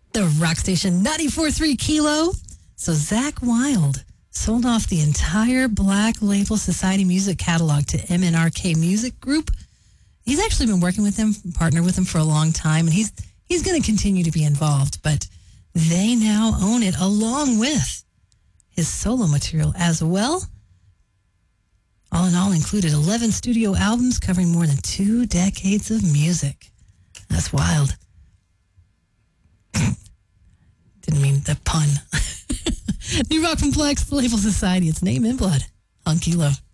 The rock station 94.3 Kilo. So Zach Wild sold off the entire Black Label Society music catalog to MNRK Music Group. He's actually been working with them, partnered with them for a long time, and he's going to continue to be involved, but they now own it along with his solo material as well. All in all, included 11 studio albums covering more than 2 decades of music. That's wild. Didn't mean the pun. New Rock from Plex, Label Society. It's Name in Blood on Kilo.